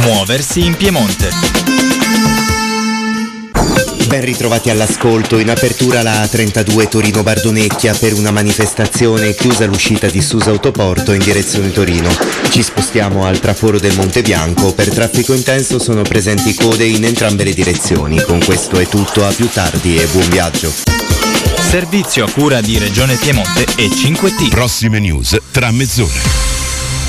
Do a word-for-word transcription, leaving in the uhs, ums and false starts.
Muoversi in Piemonte. Ben ritrovati all'ascolto. In apertura la A trentadue Torino-Bardonecchia per una manifestazione chiusa l'uscita di Susa Autoporto in direzione Torino. Ci spostiamo al traforo del Monte Bianco. Per traffico intenso sono presenti code in entrambe le direzioni. Con questo è tutto, a più tardi e buon viaggio. Servizio a cura di Regione Piemonte e cinque T. Prossime news tra mezz'ora.